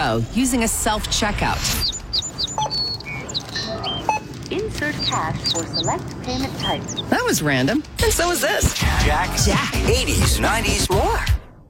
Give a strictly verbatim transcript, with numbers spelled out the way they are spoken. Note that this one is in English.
Venmo using a self-checkout. Insert cash for select payment type. That was random. And so is this. Jack. Jack. eighties, nineties, More.